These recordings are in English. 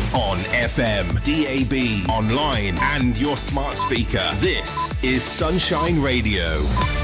On FM, DAB, online and your smart speaker. This is Sunshine Radio.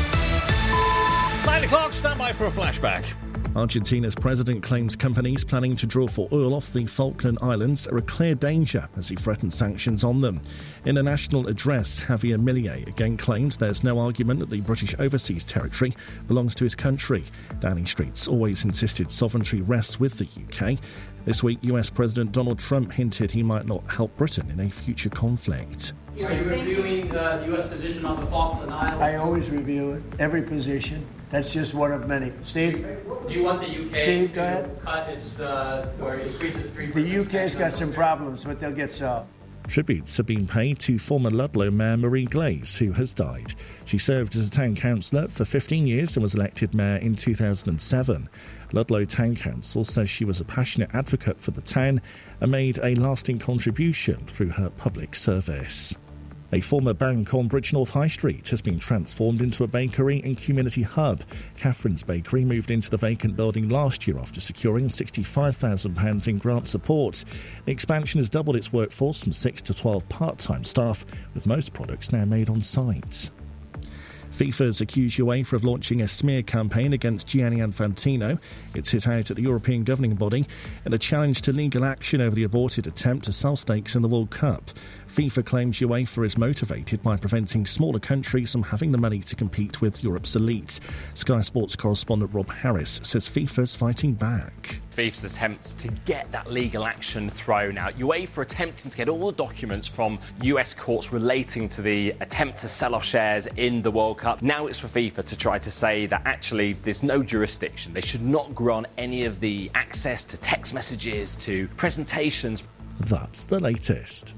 9 o'clock, stand by for a flashback. Argentina's president claims companies planning to draw for oil off the Falkland Islands are a clear danger as he threatens sanctions on them. In a national address, Javier Milei again claims there's no argument that the British overseas territory belongs to his country. Downing Street's always insisted sovereignty rests with the UK. This week, US President Donald Trump hinted he might not help Britain in a future conflict. Are you reviewing the US position on the Falkland Islands? I always review it, every position. That's just one of many. Steve? Do you want the UK Steve, to go ahead. cut its, or increases 3%? The UK's got some problems, but they'll get solved. Tributes have been paid to former Ludlow Mayor Marie Glaze, who has died. She served as a town councillor for 15 years and was elected mayor in 2007. Ludlow Town Council says she was a passionate advocate for the town and made a lasting contribution through her public service. A former bank on Bridgnorth High Street has been transformed into a bakery and community hub. Catherine's Bakery moved into the vacant building last year after securing £65,000 in grant support. The expansion has doubled its workforce from 6 to 12 part-time staff, with most products now made on site. FIFA's accused UEFA of launching a smear campaign against Gianni Infantino. It's hit out at the European governing body in a challenge to legal action over the aborted attempt to sell stakes in the World Cup. FIFA claims UEFA is motivated by preventing smaller countries from having the money to compete with Europe's elite. Sky Sports correspondent Rob Harris says FIFA's fighting back. FIFA's attempts to get that legal action thrown out. UEFA attempting to get all the documents from US courts relating to the attempt to sell off shares in the World Cup. Now it's for FIFA to try to say that actually there's no jurisdiction. They should not grant any of the access to text messages, to presentations. That's the latest.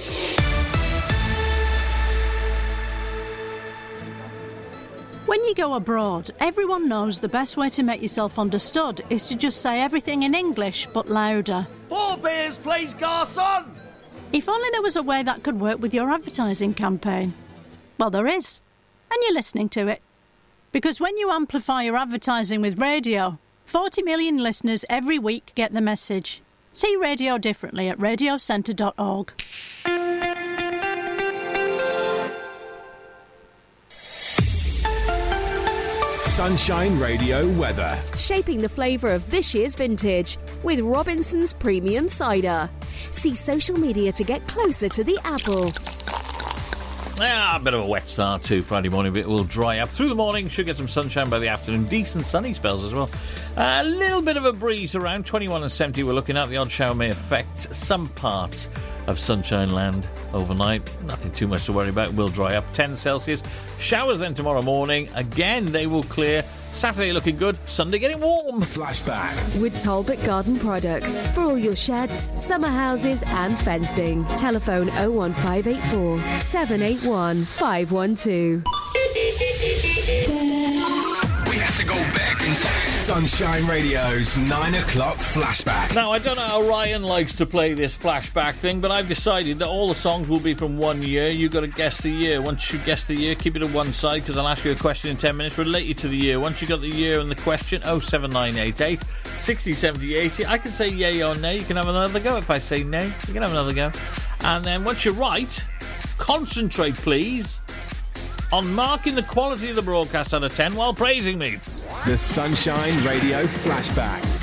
When you go abroad, everyone knows the best way to make yourself understood is to just say everything in English, but louder. 4 beers, please, garçon! If only there was a way that could work with your advertising campaign. Well, there is. And you're listening to it. Because when you amplify your advertising with radio, 40 million listeners every week get the message. See radio differently at radiocentre.org. Sunshine Radio weather. Shaping the flavour of this year's vintage with Robinson's Premium Cider. See social media to get closer to the apple. A bit of a wet start to Friday morning, but it will dry up through the morning. Should get some sunshine by the afternoon. Decent sunny spells as well. A little bit of a breeze around 21 and 70. We're looking at the odd shower may affect some parts of Sunshine Land overnight. Nothing too much to worry about. Will dry up 10 Celsius. Showers then tomorrow morning. Again, they will clear. Saturday looking good. Sunday getting warm. Flashback with Talbot Garden Products for all your sheds, summer houses and fencing. Telephone 01584 781 512. We have to go back in time. Sunshine Radio's 9 o'clock flashback. Now, I don't know how Ryan likes to play this flashback thing, but I've decided that all the songs will be from 1 year. You've got to guess the year. Once you guess the year, keep it at one side, because I'll ask you a question in 10 minutes related to the year. Once you got the year and the question, 07988 60 70 80. I can say yay or nay. You can have another go. If I say nay, you can have another go. And then once you're right, concentrate, please, on marking the quality of the broadcast out of 10 while praising me. The Sunshine Radio flashback.